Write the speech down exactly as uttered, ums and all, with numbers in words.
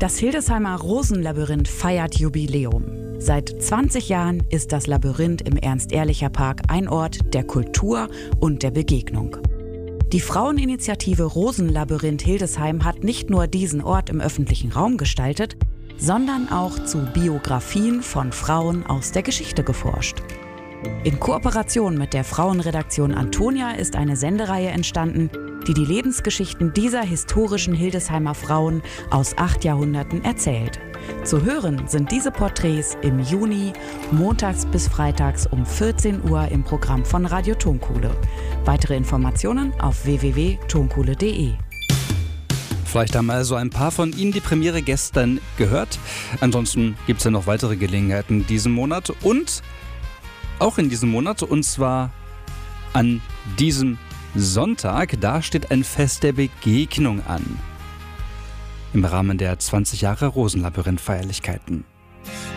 Das Hildesheimer Rosenlabyrinth feiert Jubiläum. Seit zwanzig Jahren ist das Labyrinth im Ernst-Ehrlicher-Park ein Ort der Kultur und der Begegnung. Die Fraueninitiative Rosenlabyrinth Hildesheim hat nicht nur diesen Ort im öffentlichen Raum gestaltet, sondern auch zu Biografien von Frauen aus der Geschichte geforscht. In Kooperation mit der Frauenredaktion Antonia ist eine Sendereihe entstanden, die die Lebensgeschichten dieser historischen Hildesheimer Frauen aus acht Jahrhunderten erzählt. Zu hören sind diese Porträts im Juni, montags bis freitags um vierzehn Uhr im Programm von Radio Tonkuhle. Weitere Informationen auf w w w punkt tonkuhle punkt de. Vielleicht haben also ein paar von Ihnen die Premiere gestern gehört. Ansonsten gibt es ja noch weitere Gelegenheiten diesen Monat und auch in diesem Monat, und zwar an diesem Sonntag. Da steht ein Fest der Begegnung an. Im Rahmen der zwanzig Jahre Rosenlabyrinth-Feierlichkeiten.